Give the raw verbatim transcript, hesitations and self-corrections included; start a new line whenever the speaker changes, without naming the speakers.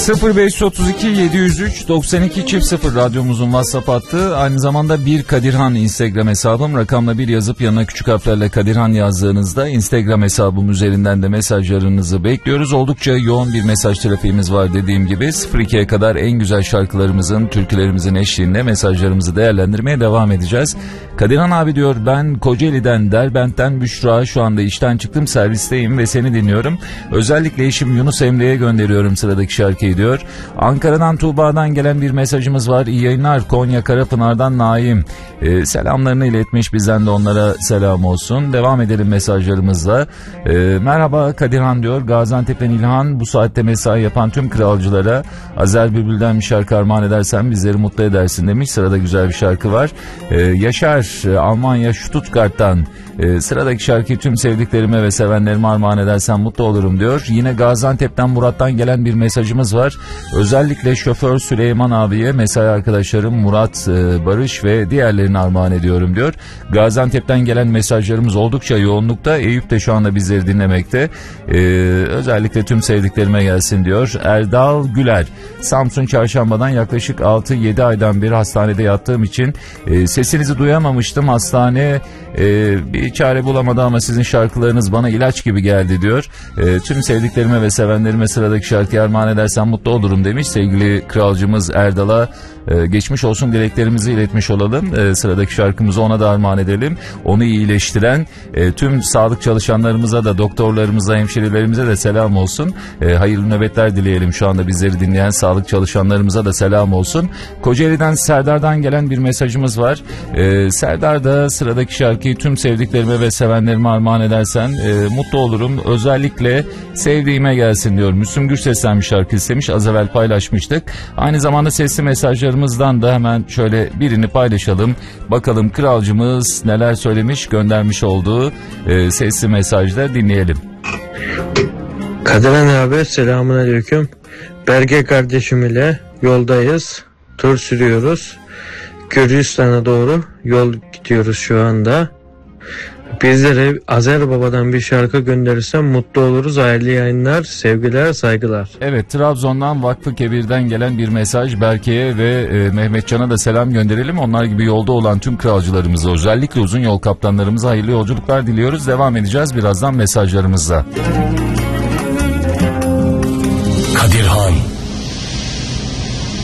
sıfır beş otuz iki yedi yüz üç doksan iki çift sıfır radyomuzun WhatsApp hattı. Aynı zamanda bir Kadirhan Instagram hesabım. Rakamla bir yazıp yanına küçük harflerle Kadirhan yazdığınızda Instagram hesabım üzerinden de mesajlarınızı bekliyoruz. Oldukça yoğun bir mesaj trafiğimiz var dediğim gibi. sıfır ikiye kadar en güzel şarkılarımızın, türkülerimizin eşliğinde mesajlarımızı değerlendirmeye devam edeceğiz. Kadirhan abi diyor, ben Kocaeli'den Derbent'ten Büşra, şu anda işten çıktım, servisteyim ve seni dinliyorum. Özellikle eşim Yunus Emre'ye gönderiyorum sıradaki şarkıyı diyor. Ankara'dan Tuğba'dan gelen bir mesajımız var. İyi yayınlar. Konya Karapınar'dan Naim. Ee, selamlarını iletmiş, bizden de onlara selam olsun. Devam edelim mesajlarımızla. Ee, merhaba Kadirhan diyor. Gaziantep'ten İlhan, bu saatte mesai yapan tüm kralcılara Azer Bülbül'den bir şarkı armağan edersen bizleri mutlu edersin demiş. Sırada güzel bir şarkı var. Ee, Yaşar Almanya Stuttgart'tan e, sıradaki şarkıyı tüm sevdiklerime ve sevenlerime armağan edersen mutlu olurum diyor. Yine Gaziantep'ten Murat'tan gelen bir mesajımız var. Özellikle şoför Süleyman abiye, mesai arkadaşlarım Murat, e, Barış ve diğerlerini armağan ediyorum diyor. Gaziantep'ten gelen mesajlarımız oldukça yoğunlukta. Eyüp de şu anda bizleri dinlemekte. E, özellikle tüm sevdiklerime gelsin diyor. Erdal Güler, Samsun Çarşamba'dan yaklaşık altı yedi aydan beri hastanede yattığım için e, sesinizi duyamamıştım. Hastane e, bir çare bulamadı ama sizin şarkılarınız bana ilaç gibi geldi diyor. E, tüm sevdiklerime ve sevenlerime sıradaki şarkıyı armağan edersen mutlu olurum demiş. Sevgili kralcımız Erdal'a e, geçmiş olsun dileklerimizi iletmiş olalım. E, sıradaki şarkımızı ona da armağan edelim. Onu iyileştiren e, tüm sağlık çalışanlarımıza da, doktorlarımıza, hemşirelerimize de selam olsun. E, hayırlı nöbetler dileyelim. Şu anda bizleri dinleyen sağlık çalışanlarımıza da selam olsun. Kocaeli'den Serdar'dan gelen bir mesajımız var. E, Serdar da sıradaki şarkıyı tüm sevdiklerime ve sevenlerime armağan edersen e, mutlu olurum. Özellikle sevdiğime gelsin diyor. Müslüm Gürses'ten bir şarkı istemiş. Az evvel paylaşmıştık. Aynı zamanda sesli mesajlarımızdan da hemen şöyle birini paylaşalım. Bakalım kralcımız neler söylemiş, göndermiş olduğu e, sesli mesajda dinleyelim.
Kadirhan abi, selamünaleyküm. Berge kardeşim ile yoldayız. Tur sürüyoruz. Gürcistan'a doğru yol gidiyoruz şu anda. Bizlere Azer Baba'dan bir şarkı gönderirsen mutlu oluruz. Hayırlı yayınlar, sevgiler, saygılar.
Evet, Trabzon'dan Vakfı Kebir'den gelen bir mesaj. Berke'ye ve e, Mehmetcan'a da selam gönderelim. Onlar gibi yolda olan tüm kralcılarımıza, özellikle uzun yol kaptanlarımıza hayırlı yolculuklar diliyoruz. Devam edeceğiz birazdan mesajlarımızla.